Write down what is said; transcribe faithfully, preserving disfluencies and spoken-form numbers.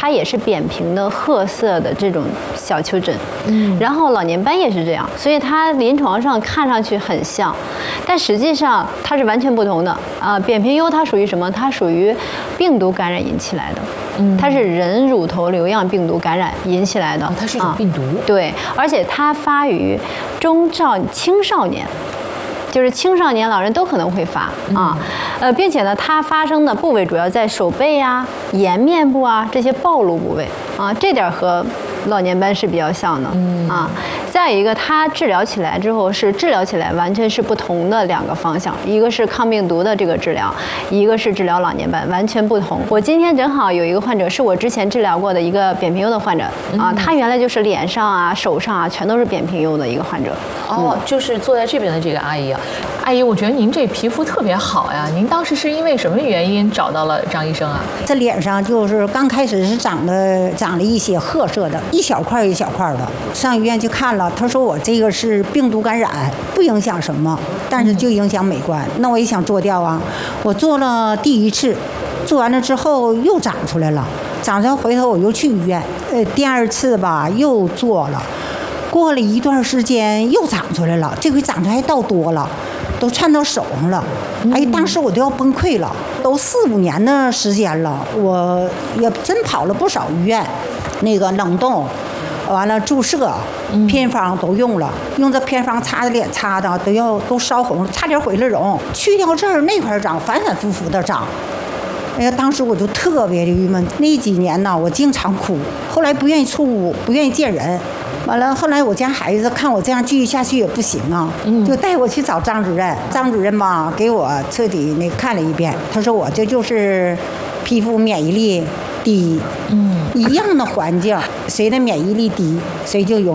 它也是扁平的褐色的这种小丘疹。嗯，然后老年斑也是这样，所以它临床上看上去很像，但实际上它是完全不同的啊。扁平疣它属于什么？它属于病毒感染引起来的。嗯，它是人乳头瘤样病毒感染引起来的。 哦，它是一种病毒。 啊，对，而且它发于中少青少年。就是青少年、老人都可能会发啊，呃，并且呢，它发生的部位主要在手背啊、颜面部啊这些暴露部位啊，这点和老年斑是比较像的啊。再一个，它治疗起来之后是治疗起来完全是不同的两个方向，一个是抗病毒的这个治疗，一个是治疗老年斑，完全不同。我今天正好有一个患者是我之前治疗过的一个扁平疣的患者啊，他原来就是脸上啊、手上啊全都是扁平疣的一个患者。 哦，就是坐在这边的这个阿姨啊，阿姨，我觉得您这皮肤特别好呀。您当时是因为什么原因找到了张医生啊？ 这脸上就是刚开始是长的长了一些褐色的，一小块一小块的。上医院去看了，他说我这个是病毒感染，不影响什么，但是就影响美观。那我也想做掉啊，我做了第一次，做完了之后又长出来了，长出来回头我又去医院，呃，第二次吧又做了。过了一段时间又长出来了，这回长出来还倒多了，都窜到手上了。哎，当时我都要崩溃了，都四五年的时间了，我也真跑了不少医院，那个冷冻，完了注射，偏方都用了，用这偏方擦的脸擦的都要都烧红了，差点毁了容。去掉这儿那块长，反反复复的长。哎呀，当时我就特别的郁闷，那几年呢，我经常哭，后来不愿意出屋，不愿意见人。完了，后来我家孩子看我这样继续下去也不行啊，就带我去找张主任。张主任吧，给我彻底那看了一遍，他说我这就是皮肤免疫力低，嗯，一样的环境，谁的免疫力低，谁就有。